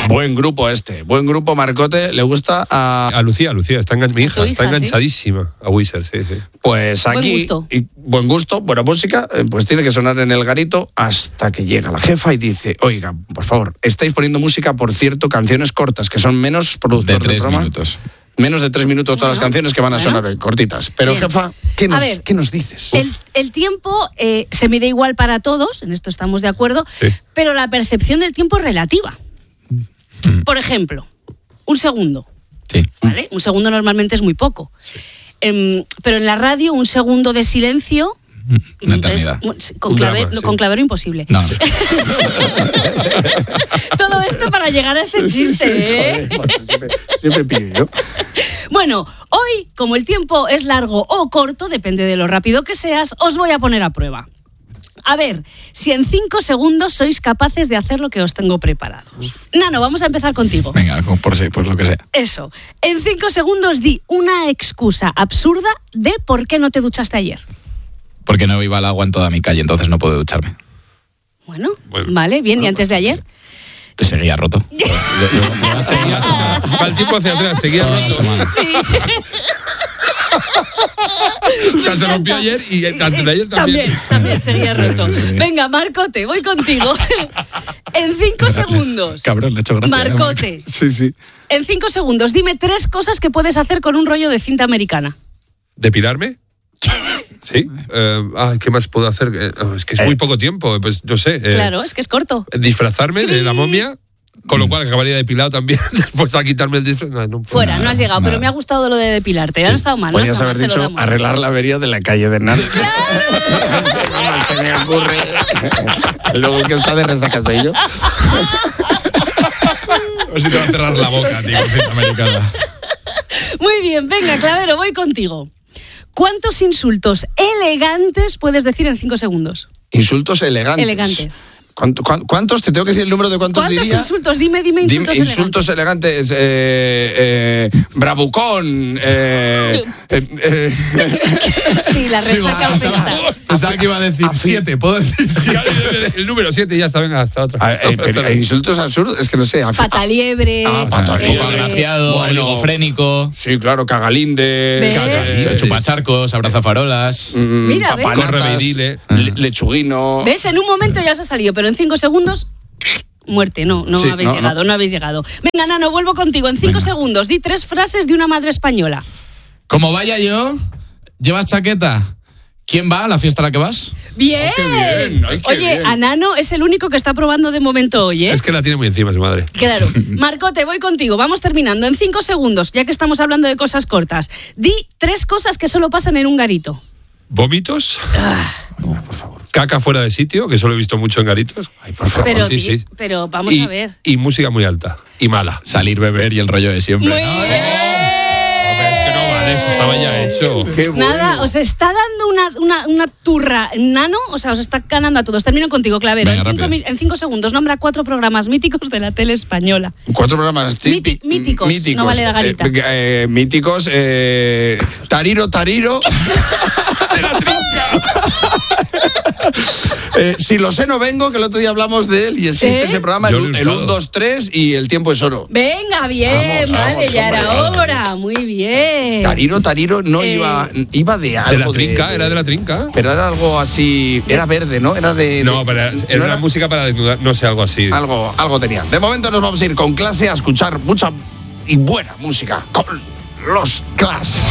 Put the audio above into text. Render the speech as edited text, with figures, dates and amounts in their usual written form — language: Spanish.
Buen grupo buen grupo. Marcote, le gusta a Lucía, mi hija está enganchadísima a Weezer, sí. Pues aquí, buen gusto, buena música, pues tiene que sonar en el garito hasta que llega la jefa y dice, oiga, por favor, estáis poniendo música, por cierto, canciones cortas, que son menos productores de 3 minutos. Menos de 3 minutos todas las canciones que van a sonar hoy, cortitas. Pero bien. Jefa, ¿qué nos dices? El tiempo se mide igual para todos, en esto estamos de acuerdo, pero la percepción del tiempo es relativa. Por ejemplo, un segundo. Sí. ¿Vale? Un segundo normalmente es muy poco. Sí. Pero en la radio, un segundo de silencio... Una eternidad. Con clavero imposible. No. Todo esto para llegar a ese chiste, ¿eh? Siempre pillo yo. Bueno, hoy, como el tiempo es largo o corto, depende de lo rápido que seas, os voy a poner a prueba. A ver, si en 5 segundos sois capaces de hacer lo que os tengo preparado. Nano, vamos a empezar contigo. Venga, por lo que sea. Eso. En 5 segundos di una excusa absurda de por qué no te duchaste ayer. Porque no iba al agua en toda mi calle, entonces no puedo ducharme. Bueno, vale, bien. ¿Y antes de ayer? Te seguía roto. Va el tiempo hacia atrás, seguía roto. Sí. O sea, se rompió ayer y antes de ayer también. También seguía roto. Venga, Marcote, voy contigo. En 5 segundos. Cabrón, le he hecho gracia. Marcote. Sí. En 5 segundos, dime 3 cosas que puedes hacer con un rollo de cinta americana. ¿Depilarme? Sí. ¿Qué más puedo hacer? Es que es muy poco tiempo, pues no sé. Claro, es que es corto. Disfrazarme de la momia, con lo cual acabaría depilado también, después a quitarme el disfraz. Fuera, no has llegado, pero me ha gustado lo de depilarte. No ha estado mal. Podrías haber dicho arreglar la avería de la calle de Hernán. ¡Claro! Se me ocurre. Luego el que está de resaca soy yo. A ver si te va a cerrar la boca, tío, cinta americana. Muy bien, venga, Clavero, voy contigo. ¿Cuántos insultos elegantes puedes decir en 5 segundos? Insultos elegantes. Elegantes. ¿Cuántos? ¿Te tengo que decir el número de cuántos diría? ¿Cuántos insultos? Dime insultos elegantes. Bravucón. Sí, la resaca afecta. Pensaba que iba a decir 7. ¿Puedo decir 7? El número 7 ya está, venga, hasta otra. Insultos absurdos, es que no sé. Pataliebre. Poco agraciado, oligofrénico. Sí, claro, cagalinde. Chupacharcos, abrazafarolas. Mira, correveidile. Lechuguino. ¿Ves? En un momento ya se ha salido, pero en 5 segundos, muerte, no habéis llegado. Venga, Nano, vuelvo contigo. En 5 segundos, di 3 frases de una madre española. Como vaya yo, ¿llevas chaqueta? ¿Quién va a la fiesta a la que vas? ¡Bien! ¡Qué bien! Oye, a Nano es el único que está probando de momento hoy, ¿eh? Es que la tiene muy encima su madre. Claro. Marcote, voy contigo. Vamos terminando. En 5 segundos, ya que estamos hablando de cosas cortas, di 3 cosas que solo pasan en un garito. ¿Vómitos? No, por favor. Caca fuera de sitio, que solo he visto mucho en garitos. Ay, por favor. Pero, sí. pero vamos a ver. Y música muy alta. Y mala. Salir, beber y el rollo de siempre. Muy bien. Es que no vale, eso estaba ya hecho. Qué bueno. Nada, os está dando una turra, Nano, o sea, os está ganando a todos. Termino contigo, Clavero. Venga, en 5 segundos, nombra 4 programas míticos de la tele española. 4 programas míticos. No vale la garita. Míticos. Tariro. ¡De la trinca! Si lo sé, no vengo, que el otro día hablamos de él y existe ese programa, el 1, 2, 3 y el tiempo es oro. Venga, bien, vale, ya era hora. Muy bien. Tariro no iba de algo. De la trinca, era de la trinca. Pero era algo así, era verde, ¿no? Era de... No, pero era una música para desnudar, no sé, algo así. Algo tenía. De momento nos vamos a ir con Clase a escuchar mucha y buena música con los Clash.